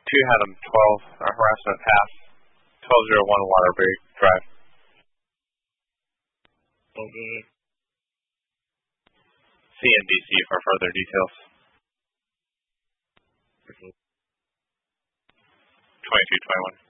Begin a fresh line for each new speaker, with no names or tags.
2 Haddam 12, harassment pass, 1201 Waterbury Drive.
Okay.
CNBC for further details. 2221.